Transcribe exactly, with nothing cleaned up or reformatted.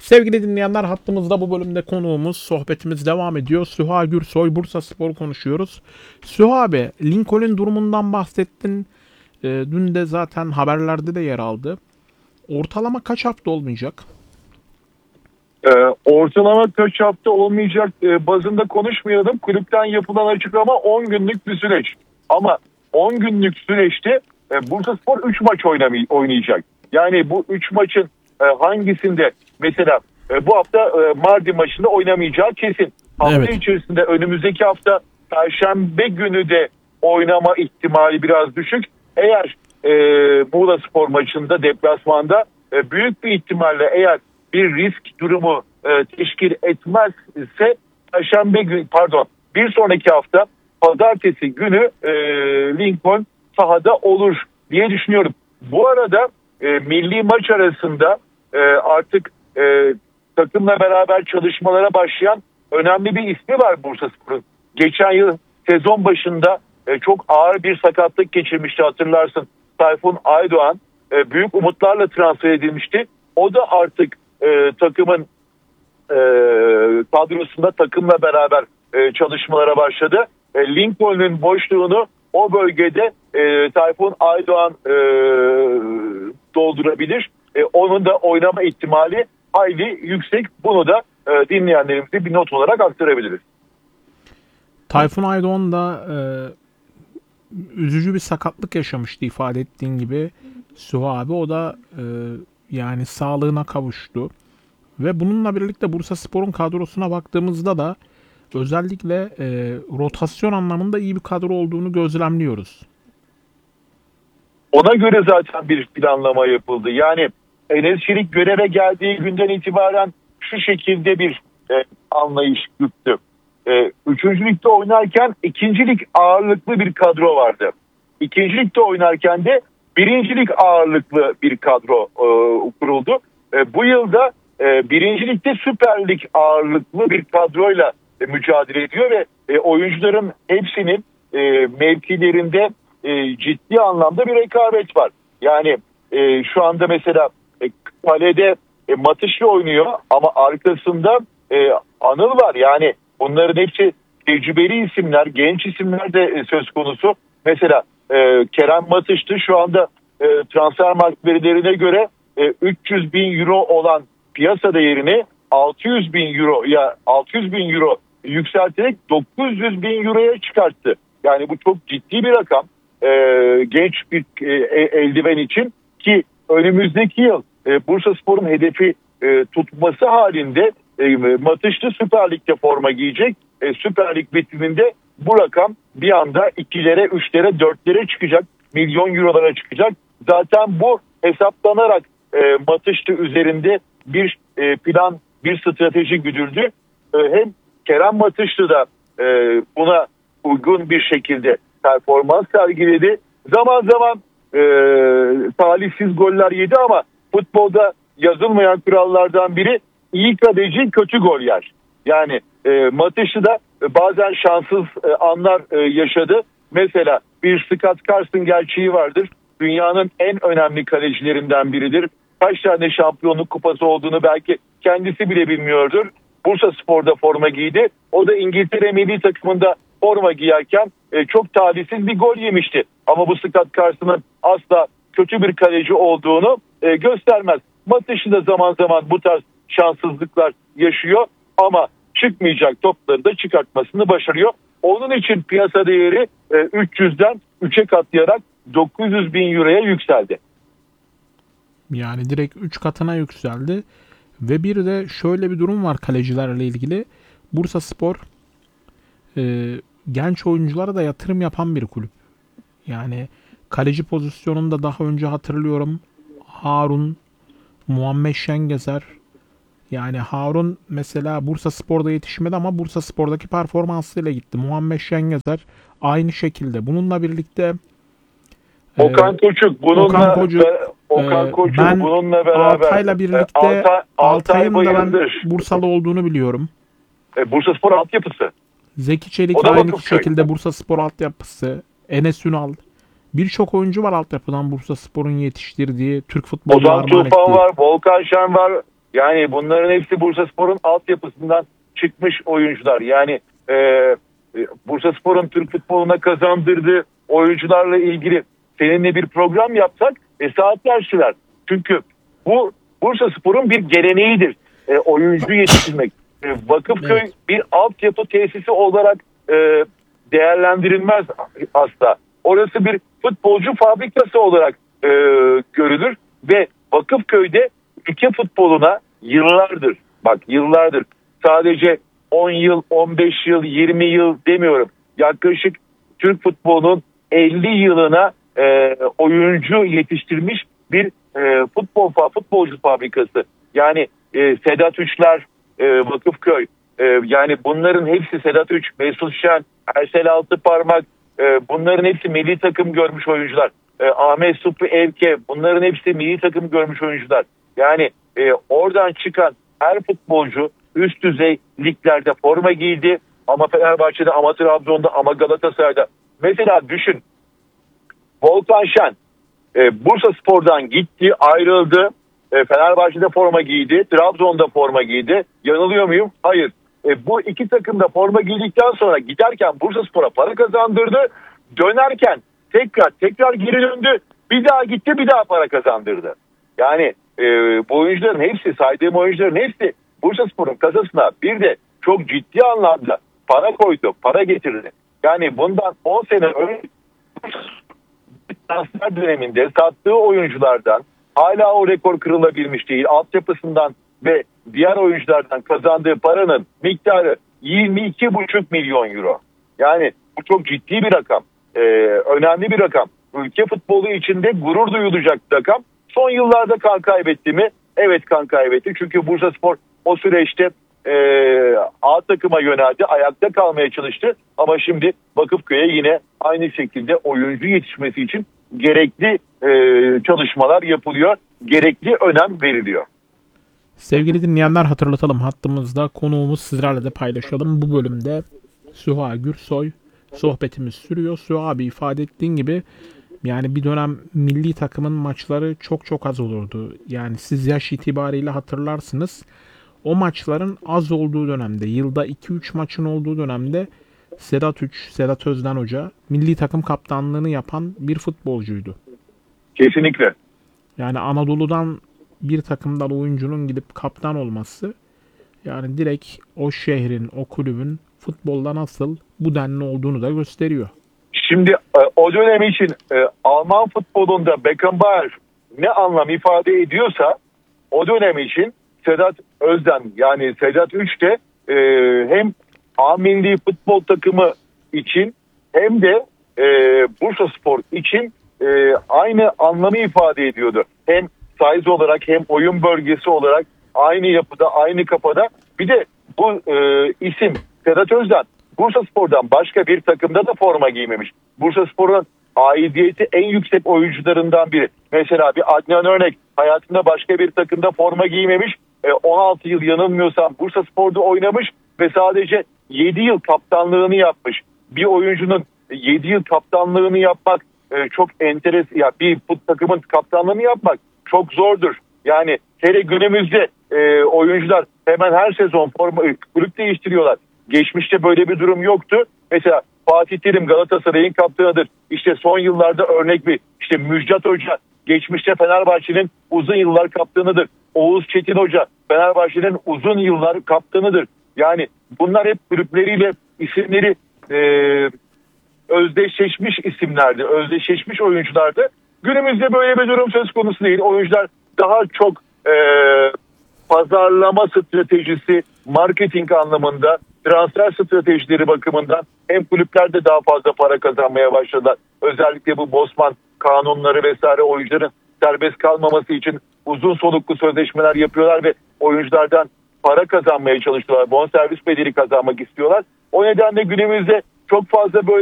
Sevgili dinleyenler, hattımızda bu bölümde konuğumuz, sohbetimiz devam ediyor. Süha Gürsoy, Bursaspor konuşuyoruz. Süha abi, Lincoln durumundan bahsettin. E, dün de zaten haberlerde de yer aldı. Ortalama kaç hafta olmayacak? Ee, ortalama kaç hafta olmayacak e, bazında konuşmayalım. Kulüpten yapılan açıklama on günlük bir süreç. Ama on günlük süreçte e, Bursaspor üç maç oynamay- oynayacak. Yani bu üç maçın e, hangisinde mesela e, bu hafta e, Mardin maçında oynamayacağı kesin. Hafta Evet. içerisinde önümüzdeki hafta Perşembe günü de oynama ihtimali biraz düşük. Eğer e, Muğlaspor maçında deplasmanda e, büyük bir ihtimalle eğer bir risk durumu e, teşkil etmezse Perşembe günü pardon bir sonraki hafta Pazartesi günü e, Lincoln sahada olur diye düşünüyorum. Bu arada e, milli maç arasında e, artık e, takımla beraber çalışmalara başlayan önemli bir ismi var Bursaspor'un. Geçen yıl sezon başında e, çok ağır bir sakatlık geçirmişti, hatırlarsın. Tayfun Aydoğan e, büyük umutlarla transfer edilmişti. O da artık e, takımın e, kadrosunda takımla beraber e, çalışmalara başladı. E, Lincoln'un boşluğunu o bölgede e, Tayfun Aydoğan e, doldurabilir. E, onun da oynama ihtimali hayli yüksek. Bunu da e, dinleyenlerimize bir not olarak aktarabiliriz. Tayfun Aydoğan da e, üzücü bir sakatlık yaşamıştı, ifade ettiğin gibi Süha abi. O da e, yani sağlığına kavuştu. Ve bununla birlikte Bursaspor'un kadrosuna baktığımızda da özellikle e, rotasyon anlamında iyi bir kadro olduğunu gözlemliyoruz. Ona göre zaten bir planlama yapıldı. Yani Enes Çelik göreve geldiği günden itibaren şu şekilde bir e, anlayış güttü. E, üçüncü ligde oynarken ikinci lig ağırlıklı bir kadro vardı. İkinci ligde oynarken de birinci lig ağırlıklı bir kadro e, kuruldu. E, bu yılda e, birinci ligde Süper Lig ağırlıklı bir kadroyla e, mücadele ediyor ve e, oyuncuların hepsinin e, mevkilerinde e, ciddi anlamda bir rekabet var. Yani e, şu anda mesela e, kalede e, Matışlı oynuyor ama arkasında e, Anıl var. Yani bunların hepsi tecrübeli isimler, genç isimler de e, söz konusu. Mesela e, Kerem Matışlı şu anda e, Transfermarkt verilerine göre e, üç yüz bin euro olan piyasa değerini altı yüz bin euro ya altı yüz bin euro yükselterek dokuz yüz bin euroya çıkarttı. Yani bu çok ciddi bir rakam. E, genç bir e, eldiven için ki önümüzdeki yıl e, Bursaspor'un hedefi e, tutması halinde e, Matışlı Süper Lig'de forma giyecek. E, Süper Lig vitrininde bu rakam bir anda ikilere, üçlere, dörtlere çıkacak. Milyon eurolara çıkacak. Zaten bu hesaplanarak e, Matışlı üzerinde bir e, plan, bir strateji güdüldü. E, hem Kerem Matışlı da e, buna uygun bir şekilde performans sergiledi. Zaman zaman e, talihsiz goller yedi ama futbolda yazılmayan kurallardan biri iyi kaleci kötü gol yer. Yani e, Matışlı da bazen şanssız e, anlar e, yaşadı. Mesela bir Scott Carson gerçeği vardır. Dünyanın en önemli kalecilerinden biridir. Kaç tane şampiyonluk kupası olduğunu belki kendisi bile bilmiyordur. Bursaspor'da forma giydi. O da İngiltere milli takımında forma giyerken e, çok talihsiz bir gol yemişti. Ama bu Scott Carson'ın asla kötü bir kaleci olduğunu e, göstermez. Matışlı da zaman zaman bu tarz şanssızlıklar yaşıyor ama çıkmayacak topları da çıkartmasını başarıyor. Onun için piyasa değeri e, üç yüzden üçe katlayarak dokuz yüz bin euroya yükseldi. Yani direkt üç katına yükseldi. Ve bir de şöyle bir durum var kalecilerle ilgili. Bursaspor e, genç oyunculara da yatırım yapan bir kulüp. Yani kaleci pozisyonunda daha önce hatırlıyorum Harun, Muhammed Şengezer. Yani Harun mesela Bursaspor'da yetişmedi ama Bursaspor'daki performansıyla gitti. Muhammed Şengezer aynı şekilde. Bununla birlikte e, Okan Koçuk bununla Okan Koçuk, e, Okan e, Koçuk ben bununla beraber Altay'la birlikte e, Altay, Altay Altay'ın da ben Bayındır. Bursalı olduğunu biliyorum. E, Bursaspor altyapısı. Zeki Çelik O da aynı Vakıfköy. şekilde Bursaspor altyapısı. Enes Ünal. Birçok oyuncu var altyapıdan Bursaspor'un yetiştirdiği, Türk futboluna Ozan armağan Tufan ettiği. var, Volkan Şen var. Yani bunların hepsi Bursaspor'un altyapısından çıkmış oyuncular. Yani e, Bursaspor'un Türk futboluna kazandırdığı oyuncularla ilgili seninle bir program yapsak e, saatler sürer. Çünkü bu Bursaspor'un bir geleneğidir. E, oyuncu yetiştirmek. E, Vakıfköy Evet. bir altyapı tesisi olarak e, değerlendirilmez asla. Orası bir futbolcu fabrikası olarak e, görülür ve Vakıfköy'de ülke futboluna yıllardır, bak yıllardır, sadece on yıl, on beş yıl, yirmi yıl demiyorum. Yaklaşık Türk futbolunun elli yılına e, oyuncu yetiştirmiş bir e, futbol futbolcu fabrikası. Yani e, Sedat Üçler, e, Vakıfköy, e, yani bunların hepsi Sedat Üç, Mesut Şen, Ersel Altıparmak, e, bunların hepsi milli takım görmüş oyuncular. E, Ahmet Supri Evke, bunların hepsi milli takım görmüş oyuncular. Yani e, oradan çıkan her futbolcu üst düzey liglerde forma giydi. Ama Fenerbahçe'de, ama Trabzon'da, ama Galatasaray'da. Mesela düşün, Volkan Şen e, Bursaspor'dan gitti, ayrıldı. E, Fenerbahçe'de forma giydi, Trabzon'da forma giydi. Yanılıyor muyum? Hayır. E, bu iki takımda forma giydikten sonra giderken Bursaspor'a para kazandırdı. Dönerken tekrar tekrar geri döndü. Bir daha gitti, bir daha para kazandırdı. Yani e, bu oyuncuların hepsi, saydığım oyuncuların hepsi Bursaspor'un kasasına bir de çok ciddi anlamda para koydu, para getirdi. Yani bundan on sene önce transfer döneminde sattığı oyunculardan hala o rekor kırılabilmiş değil. Altyapısından ve diğer oyunculardan kazandığı paranın miktarı yirmi iki buçuk milyon euro. Yani bu çok ciddi bir rakam. Ee, önemli bir rakam. Ülke futbolu içinde gurur duyulacak bir rakam. Son yıllarda kan kaybetti mi? Evet, kan kaybetti. Çünkü Bursaspor o süreçte e, A takıma yöneldi. Ayakta kalmaya çalıştı. Ama şimdi Vakıfköy'e yine aynı şekilde oyuncu yetişmesi için gerekli e, çalışmalar yapılıyor. Gerekli önem veriliyor. Sevgili dinleyenler, hatırlatalım, hattımızda konuğumuz, sizlerle de paylaşalım. Bu bölümde Süha Gürsoy, sohbetimiz sürüyor. Süha abi, ifade ettiğin gibi yani bir dönem milli takımın maçları çok çok az olurdu. Yani siz yaş itibariyle hatırlarsınız. O maçların az olduğu dönemde, yılda iki üç maçın olduğu dönemde Sedat Üç, Sedat Özden Hoca milli takım kaptanlığını yapan bir futbolcuydu. Kesinlikle. Yani Anadolu'dan bir takımdan oyuncunun gidip kaptan olması, yani direkt o şehrin, o kulübün futbolda nasıl bu denli olduğunu da gösteriyor. Şimdi e, o dönem için e, Alman futbolunda Beckenbauer ne anlam ifade ediyorsa o dönem için Sedat Özden, yani Sedat Üç de e, hem A milli futbol takımı için hem de e, Bursaspor için e, aynı anlamı ifade ediyordu. Hem size olarak hem oyun bölgesi olarak aynı yapıda, aynı kafada. Bir de bu e, isim Sedat Özden Bursaspor'dan başka bir takımda da forma giymemiş. Bursaspor'un aidiyeti en yüksek oyuncularından biri. Mesela bir Adnan Örnek hayatında başka bir takımda forma giymemiş. E, on altı yıl yanılmıyorsam Bursaspor'da oynamış ve sadece yedi yıl kaptanlığını yapmış. Bir oyuncunun yedi yıl kaptanlığını yapmak e, çok enteresan. Ya bir fut takımın kaptanlığını yapmak çok zordur. Yani hele günümüzde e, oyuncular hemen her sezon forma kulüp değiştiriyorlar. Geçmişte böyle bir durum yoktu. Mesela Fatih Terim Galatasaray'ın kaptanıdır. İşte son yıllarda örnek bir işte Müjdat Hoca geçmişte Fenerbahçe'nin uzun yıllar kaptanıdır. Oğuz Çetin Hoca Fenerbahçe'nin uzun yıllar kaptanıdır. Yani bunlar hep kulüpleriyle isimleri e, özdeşleşmiş isimlerdi. Özdeşleşmiş oyunculardı. Günümüzde böyle bir durum söz konusu değil. Oyuncular daha çok e, pazarlama stratejisi, marketing anlamında, transfer stratejileri bakımından hem kulüplerde daha fazla para kazanmaya başladılar. Özellikle bu Bosman kanunları vesaire oyuncuların serbest kalmaması için uzun soluklu sözleşmeler yapıyorlar ve oyunculardan para kazanmaya çalışıyorlar. Bonservis bedeli kazanmak istiyorlar. O nedenle günümüzde çok fazla böyle